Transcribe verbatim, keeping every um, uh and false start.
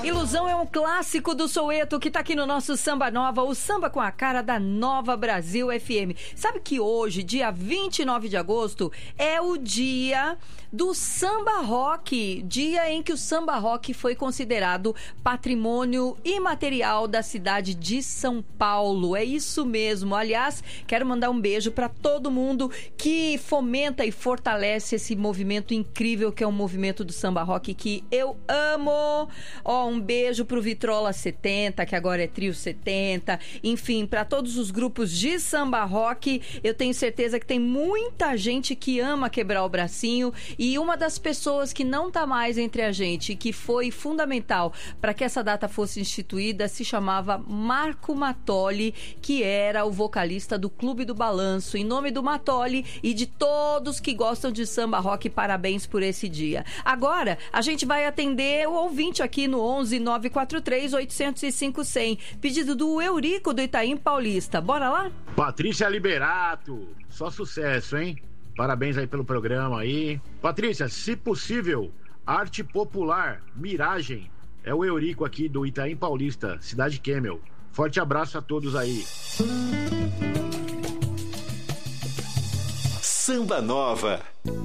Ilusão é um clássico do Soweto que tá aqui no nosso Samba Nova, o samba com a cara da Nova Brasil F M. Sabe que hoje, dia vinte e nove de agosto, é o dia do samba rock, dia em que o samba rock foi considerado patrimônio imaterial da cidade de São Paulo. É isso mesmo. Aliás, quero mandar um beijo para todo mundo que fomenta e fortalece esse movimento incrível que é o movimento do samba rock, que eu amo. Ó, um beijo pro Vitrola setenta, que agora é Trio setenta. Enfim, para todos os grupos de samba rock, eu tenho certeza que tem muita gente que ama quebrar o bracinho. E uma das pessoas que não tá mais entre a gente, que foi fundamental para que essa data fosse instituída, se chamava Marco Matoli, que era o vocalista do Clube do Balanço. Em nome do Matoli e de todos que gostam de samba rock, parabéns por esse dia. Agora, a gente vai atender o ouvinte aqui no onze nove quatro três oito zero cinco zero zero. Pedido do Eurico do Itaim Paulista. Bora lá? Patrícia Liberato. Só sucesso, hein? Parabéns aí pelo programa aí. Patrícia, se possível, arte popular, miragem. É o Eurico aqui do Itaim Paulista, Cidade Camel. Forte abraço a todos aí. Samba Nova.